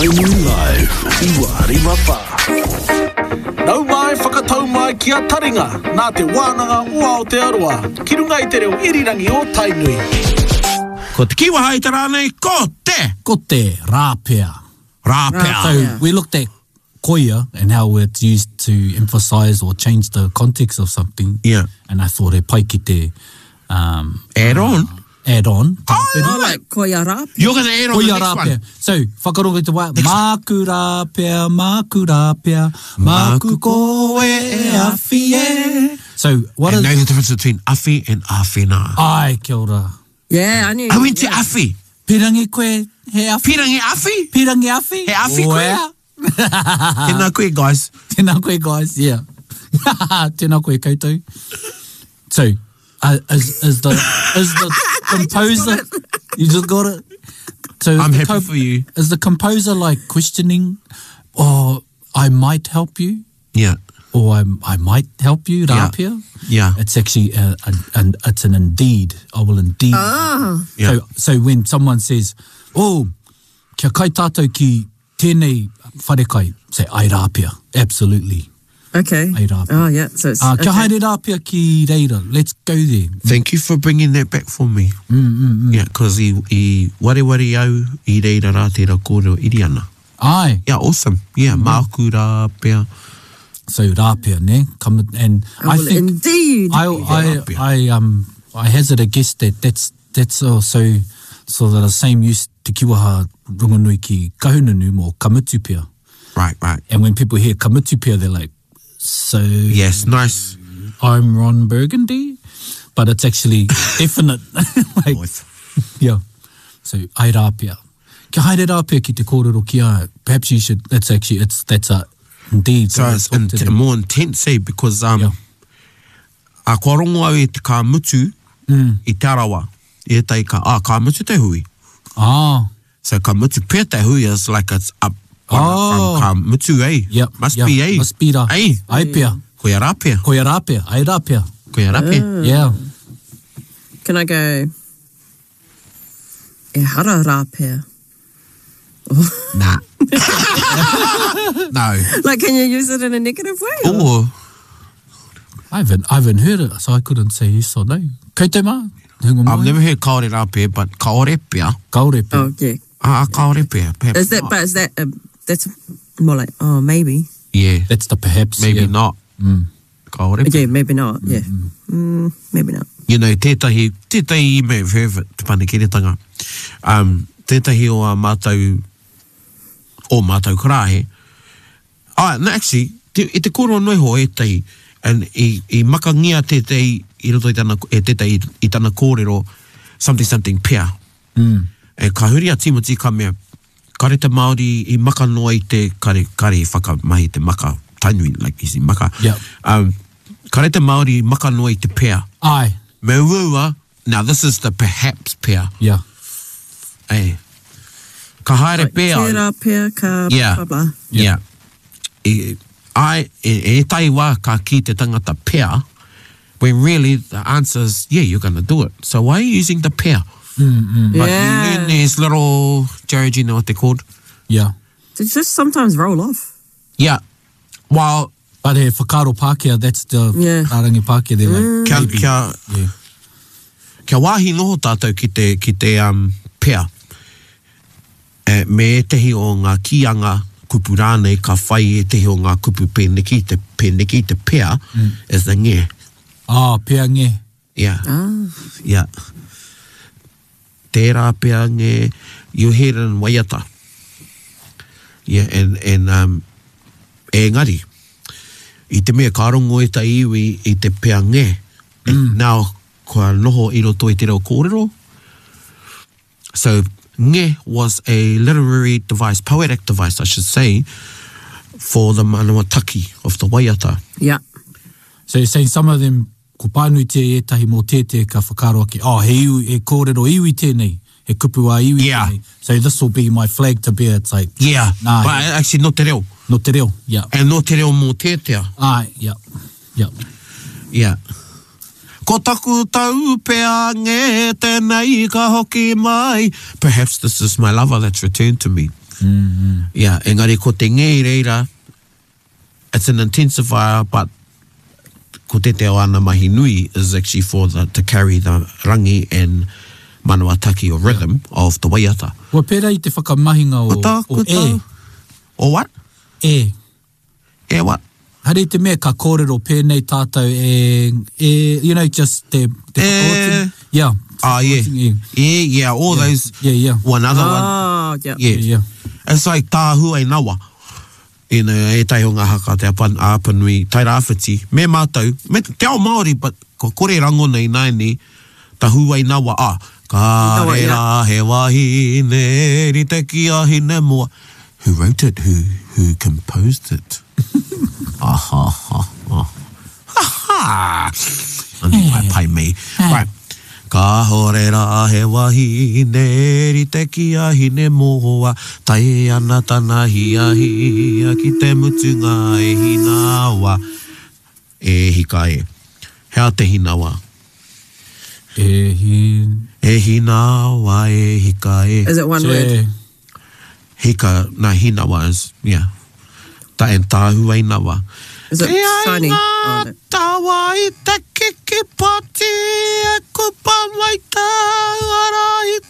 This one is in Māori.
Tainui Live, Iwa Rivapa. Nau mai whakatau mai ki a taringa, nā te wānanga ua o te aroa, ki runga i te reo irirangi o Tainui. Ko te kiwa hai te rānei, ko te rāpea. So we looked at koia and how it's used to emphasize or change the context of something. Yeah. And I thought e pai ki te Add on. Oh, like koia rāpea. You're going to add on koia the next rāpea. one. So, whakarongo te wā, māku rāpea, māku koe e awhi e. So, what And is... know the difference between awhi and awhina. Ai, kia ora. Yeah, I knew. I went to awhi. Pirangi koe he awhi. Pirangi awhi? Pirangi awhi. He awhi koe? Wow. Tēnā koe, guys. Tēnā koe, guys, yeah. Tēnā koe koutou. So, is the composer... You just got it? So I'm happy for you. Is the composer like questioning, oh, I might help you? Yeah. Or I might help you, rāpea? Yeah. It's actually, it's an indeed. I will indeed. Ah. Yeah. So when someone says, oh, kia kai tātou ki tēnei wharekai, say, ai rāpea. Absolutely. Okay. Ai rāpea. Oh, yeah. So it's... Kia haere rāpea ki reira. Let's go there. Thank you for bringing that back for me. Yeah, because I wareware au I reira rā tērā kōrero iri ana. Ai. Yeah, awesome. Yeah, māku rāpea. So rāpea, ne? And I will think... Indeed. I hazard a guess that's also sort of the same use te kiwaha rongonui ki kahununu mo kamutupia. Right. And when people hear kamutupia, they're like, so... Yes, nice. I'm Ron Burgundy, but it's actually definite. Like, yeah. So, ai rāpea. Kia haere rāpea ki te kōrero ki a. Perhaps you should, that's a, indeed. So it's more intense, because a kua rongo au e te kā mutu I te arawa. E tai ka mutu te hui. Ah. So ka mutu pēr te hui is like it's up from ka mutu, Yep. Must be, Must be ra. Ai pea. Koia rāpea. Koia rāpea. Ai rāpea. Koia rāpea. Yeah. Can I go... E hara rāpea. Nah. No. Like, can you use it in a negative way? Or I haven't heard it, so I couldn't say yes or no. Koutou mā? I've never heard kaore rāpea, but kaore pea. Kaore pea. Oh, yeah. Kaore pea. Perhaps Is that, not. but is that, that's more like, oh, maybe. Yeah. That's the perhaps. Maybe yeah. not. Kaore pea. Yeah, maybe not, yeah. Maybe not. You know, tētahi, you may have heard of it, te panekeretanga. Tētahi o a mātou, karahe. No, actually, I te koro noi ho e tei, and I makangia tētei, I roto I tana kōrero, something pea. E ka huri a Timothy ka mea, kare te Māori I maka noa I te kare whakamahi te maka, tainui, like isi maka. Yeah. Kare te Māori I maka noa I te pea. Ai. Me rua, now this is the perhaps pea. Yeah. Hey. Ka haere pea. Te rāpea, ka blah, blah. Yeah. E tai wā ka ki te tangata pea, when really the answer is, yeah, you're going to do it. So why are you using the pea? But you learn these little, Jared, you know what they're called? Yeah. They just sometimes roll off. Yeah. While... But he whakaro Pākehā, that's the Arangi Pākehā, they're like... Kia wāhi noho tātou ki te pea. Me tehi o ngā kianga kupu rānei ka whai e tehi o ngā kupu pēneki te pea is the nge. Pea nge. Yeah. Yeah. Tērā pea nge, you hear it in waiata. Yeah, and engari. I te mea kārongo e ta iwi I te pea nge. Now, kua noho I roto I te reo kōrero. So, nge was a literary device, poetic device, I should say, for the Manawataki of the waiata. Yeah. So you're saying some of them, ko pānui te etahi mō tēte ka whakaro ake, he kōrero iwi tēnei, he kupu a iwi tēnei. So this will be my flag to bear. It's like... Yeah, nah, but actually no te reo. No te reo, yeah. And no te reo mō tētea. Yeah. Yeah. Ko taku tau pea nge tēnei ka hoki mai. Perhaps this is my lover that's returned to me. Yeah, engari ko te ngei reira, it's an intensifier, but ko te te ana mahi nui is actually for to carry the rangi and manawataki or rhythm of the waiata. Wa pera I te whakamahinga o e. O what? E. E what? Hare te mea ka kōrero pēnei tātou you know, just te whakaoting. Yeah. Yeah, all those. Yeah. One other one. Oh, yeah. Yeah. It's like tāhu ai nawa. E tai o ngā haka te apanui, tai rāwhiti. Me mātou, te ao Māori, but ko kore rango nei nai ni, tahu ai nawa, ka re rā he wahi, ne ri te ki ahi ne mua. Who wrote it? Who composed it? I pay me. Right. Ka hore rā he wahi, ne ri te ki ahi ne moa, tai ana tana hia ki te mutunga e hinawa. E hika e. Hea te hinawa. E hinawa e hika e. Is it one word? Hika, na hinawa is, yeah. Ta en tāhu ai nawa. Is it shiny? Oh, no. Tawa I te kiki pati e kupa mai tā ara I